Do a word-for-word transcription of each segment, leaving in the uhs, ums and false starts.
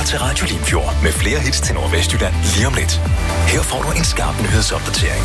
til Radio Limfjord med flere hits til Nordvestjylland lige om lidt. Her får du en skarp nyhedsopdatering.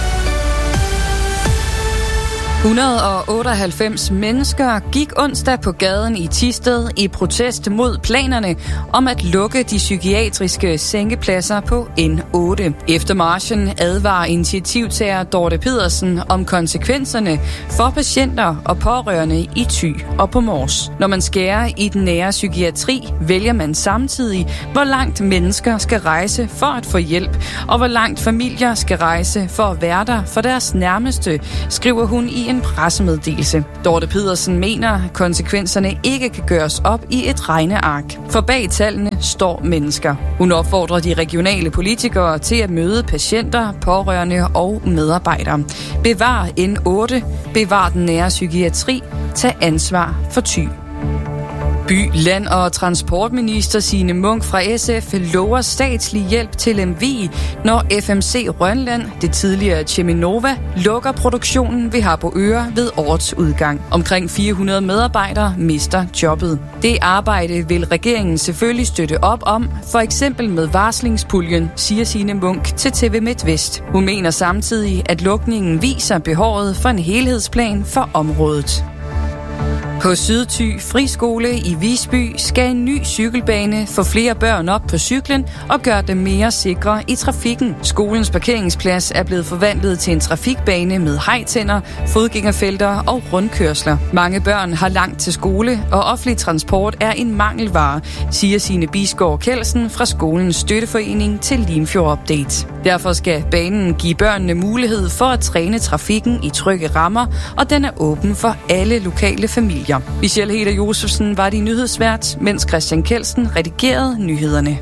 et hundrede og otteoghalvfems mennesker gik onsdag på gaden i Thisted i protest mod planerne om at lukke de psykiatriske sengepladser på N otte. Efter marchen advarer initiativtager Dorte Pedersen om konsekvenserne for patienter og pårørende i Thy og på Mors. Når man skærer i den nære psykiatri, vælger man samtidig, hvor langt mennesker skal rejse for at få hjælp, og hvor langt familier skal rejse for at være der for deres nærmeste, skriver hun i en pressemeddelelse. Dorte Pedersen mener, at konsekvenserne ikke kan gøres op i et regneark. For bag tallene står mennesker. Hun opfordrer de regionale politikere til at møde patienter, pårørende og medarbejdere. Bevar N otte, bevar den nære psykiatri, tag ansvar for Thy. By-, land- og transportminister Signe Munk fra S F lover statslig hjælp til Lemvig, når F M C Rønland, det tidligere Cheminova, lukker produktionen ved Harboøre ved årets udgang. Omkring fire hundrede medarbejdere mister jobbet. Det arbejde vil regeringen selvfølgelig støtte op om, for eksempel med varslingspuljen, siger Signe Munk til T V MidtVest. Hun mener samtidig, at lukningen viser behovet for en helhedsplan for området. På Sydthy Friskole i Visby skal en ny cykelbane få flere børn op på cyklen og gøre dem mere sikre i trafikken. Skolens parkeringsplads er blevet forvandlet til en trafikbane med hejtænder, fodgængerfelter og rundkørsler. Mange børn har langt til skole, og offentlig transport er en mangelvare, siger Signe Bisgaard Kjeldsen fra skolens støtteforening til Limfjord Update. Derfor skal banen give børnene mulighed for at træne trafikken i trygge rammer, og den er åben for alle lokale familier. Michelle Heder Josefsen var de nyhedsvært, mens Christian Kjeldsen redigerede nyhederne.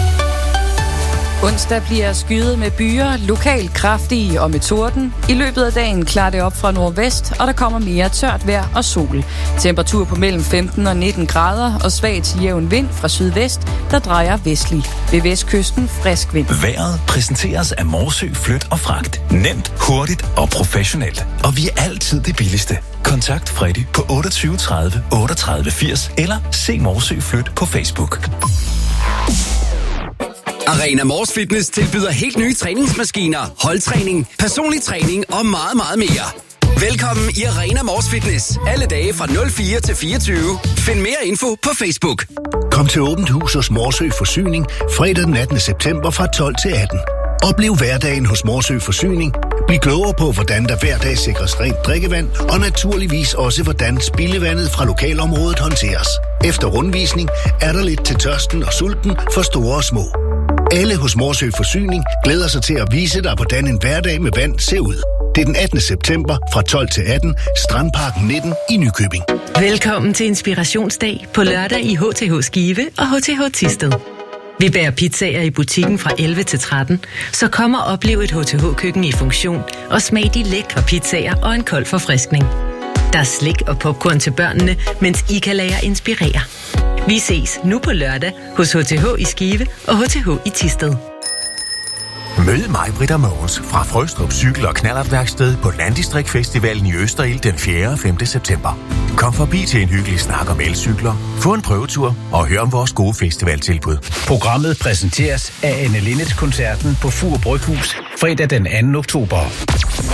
Onsdag bliver skyet med byer, lokalt kraftige og med torden. I løbet af dagen klarer det op fra nordvest, og der kommer mere tørt vejr og sol. Temperatur på mellem femten og nitten grader og svag til jævn vind fra sydvest, der drejer vestlig. Ved vestkysten frisk vind. Vejret præsenteres af Morsø Flyt og Fragt. Nemt, hurtigt og professionelt. Og vi er altid det billigste. Kontakt Freddy på otteogtyve tredive otteogtredive firs eller se Morsø Flyt på Facebook. Arena Mors Fitness tilbyder helt nye træningsmaskiner, holdtræning, personlig træning og meget, meget mere. Velkommen i Arena Mors Fitness. Alle dage fra nul fire til fireogtyve. Find mere info på Facebook. Kom til åbent hus hos Morsø Forsyning fredag den attende september fra tolv til atten. Oplev hverdagen hos Morsø Forsyning. Bliv klogere på, hvordan der hver dag sikres rent drikkevand, og naturligvis også, hvordan spildevandet fra lokalområdet håndteres. Efter rundvisning er der lidt til tørsten og sulten for store og små. Alle hos Morsø Forsyning glæder sig til at vise dig, hvordan en hverdag med vand ser ud. Det er den attende september fra tolv til atten, Strandparken nitten i Nykøbing. Velkommen til Inspirationsdag på lørdag i H T H Skive og H T H Thisted. Vi bærer pizzaer i butikken fra elleve til tretten, så kom og oplev et H T H-køkken i funktion og smag de lækre pizzaer og en kold forfriskning. Der er slik og popcorn til børnene, mens I kan lade jer inspirere. Vi ses nu på lørdag hos H T H i Skive og H T H i Thisted. Mød mig, Britta Mogens fra Frøstrup Cykel- og Knallertværksted på Landdistriktfestivalen i Østerild den fjerde og femte september. Kom forbi til en hyggelig snak om elcykler, få en prøvetur og hør om vores gode festivaltilbud. Programmet præsenteres af Anne Linnet-koncerten på Fur Bryghus fredag den anden oktober.